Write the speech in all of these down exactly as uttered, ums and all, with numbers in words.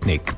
letnik.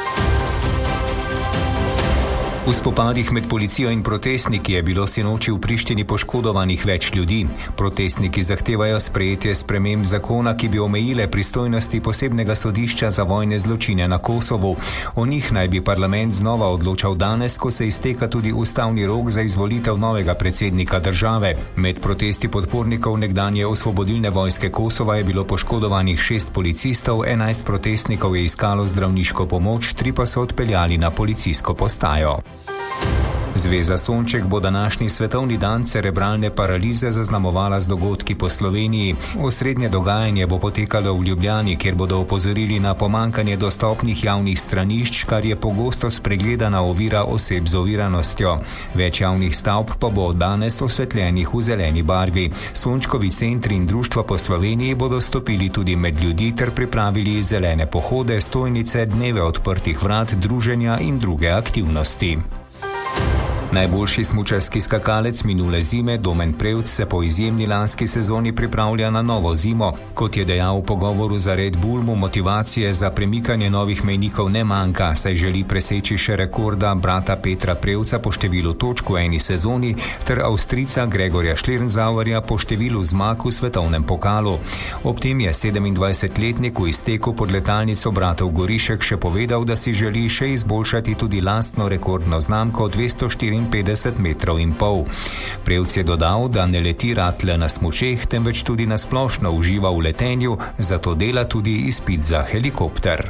V spopadih med policijo in protestniki je bilo sinoči v Prištini poškodovanih več ljudi. Protestniki zahtevajo sprejetje sprememb zakona, ki bi omejile pristojnosti posebnega sodišča za vojne zločine na Kosovu. O njih naj bi parlament znova odločal danes, ko se izteka tudi ustavni rok za izvolitev novega predsednika države. Med protesti podpornikov nekdanje osvobodilne vojske Kosova je bilo poškodovanih šest policistov, enajst protestnikov je iskalo zdravniško pomoč, tri pa so odpeljali na policijsko postajo. Zveza Sonček bo današnji svetovni dan cerebralne paralize zaznamovala z dogodki po Sloveniji. Osrednje dogajanje bo potekalo v Ljubljani, kjer bodo opozorili na pomankanje dostopnih javnih stranišč, kar je pogosto spregledana ovira oseb z oviranostjo. Več javnih stavb pa bo danes osvetljenih v zeleni barvi. Sončkovi centri in društva po Sloveniji bodo stopili tudi med ljudi ter pripravili zelene pohode, stojnice, dneve odprtih vrat, druženja in druge aktivnosti. Najboljši smučarski skakalec minule zime, Domen Prevc, se po izjemni lanski sezoni pripravlja na novo zimo. Kot je dejal v pogovoru za Red Bull, mu motivacije za premikanje novih mejnikov ne manjka, saj želi preseči še rekorda brata Petra Prevca po številu točk v eni sezoni ter Avstrijca Gregorja Schlierenzauerja po številu zmag v svetovnem pokalu. Ob tem je sedemindvajsetletnik v izteku pod letalnico bratov Gorišek še povedal, da si želi še izboljšati tudi lastno rekordno znamko dvesto štiriinpetdeset metrov in pol. Prevc je dodal, da ne leti rad le na smučeh, temveč tudi na splošno uživa v letenju, zato dela tudi izpit za helikopter.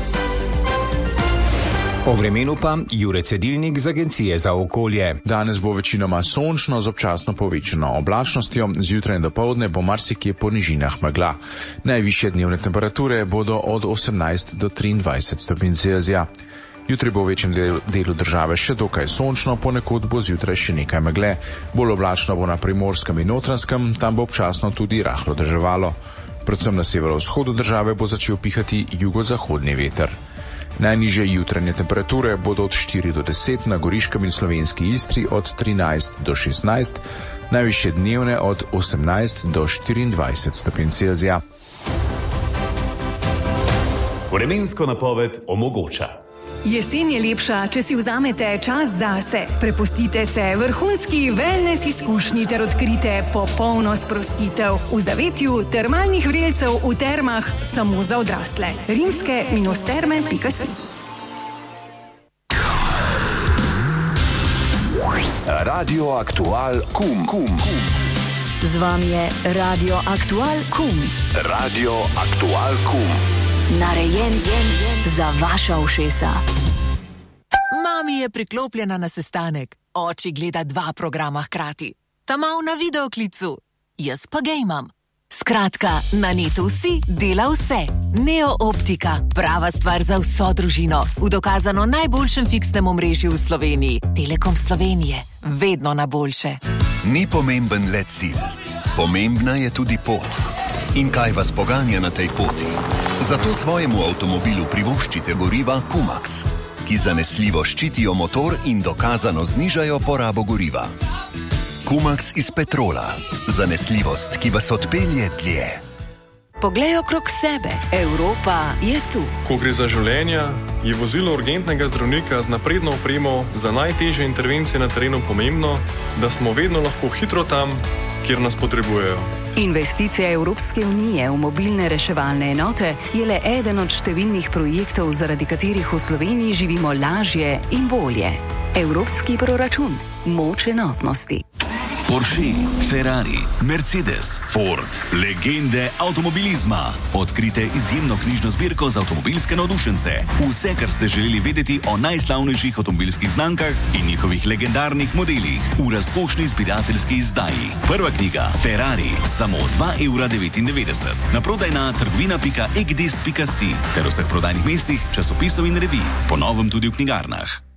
O vremenu pa Jure Cedilnik z Agencije za okolje. Danes bo večinoma sončno z občasno povečano oblačnostjo, zjutraj in dopoldne bo marsikje po nižinah megla. Najvišje dnevne temperature bodo od osemnajst do triindvajset stopinj Celzija. Jutri bo v večjem delu države še dokaj sončno, ponekod bo zjutraj še nekaj megle. Bolj oblačno bo na Primorskem in Notranjskem, tam bo občasno tudi rahlo deževalo. Predvsem na severovzhodu države bo začel pihati jugozahodni veter. Najnižje jutranje temperature bodo od štiri do deset, na Goriškem in Slovenski Istri od trinajst do šestnajst, najvišje dnevne od osemnajst do štiriindvajset stopinj Celzija. Vremensko napoved omogoča. Jesen je lepša, če si vzamete čas zase. Prepustite se vrhunski wellness izkušnji ter odkrite popolno sprostitev v zavetju termalnih vrelcev v termah samo za odrasle. rimske terme pika si. Radio Aktual Kum. Kum. Z vami je Radio Aktual Kum. Radio Aktual Kum. Narejen za vaša ušesa. Mami je priklopljena na sestanek. Oči gleda dva programa hkrati. Ta mal na videoklicu. Jaz pa gejmam. Skratka, na netu vsi dela vse. Neo Optika. Prava stvar za vso družino. V dokazano najboljšem fiksnem omrežju v Sloveniji. Telekom Slovenije. Vedno na boljše. Ni pomemben le cilj. Pomembna je tudi pot. In kaj vas poganja na tej poti? Zato svojemu avtomobilu privoščite goriva Kumax, ki zanesljivo ščitijo motor in dokazano znižajo porabo goriva. Kumax iz petrola. Zanesljivost, ki vas odpelje dlje. Poglej okrog sebe. Evropa je tu. Ko gre za življenja, je vozilo urgentnega zdravnika z napredno opremo za najtežje intervencije na terenu pomembno, da smo vedno lahko hitro tam, kjer nas potrebujejo. Investicija Evropske unije v mobilne reševalne enote je le eden od številnih projektov, zaradi katerih v Sloveniji živimo lažje in bolje. Evropski proračun. Moč enotnosti. Porsche, Ferrari, Mercedes, Ford, legende avtomobilizma. Odkrite izjemno knjižno zbirko za avtomobilske navdušence. Vse, kar ste želeli vedeti o najslavnejših avtomobilskih znamkah in njihovih legendarnih modelih v razkošni zbirateljski izdaji. Prva knjiga Ferrari, samo dva evra devetindevetdeset. Na prodaj na trgovina pika egdis pika si ter vseh prodajnih mestih, časopisov in revij. Po novem tudi v knjigarnah.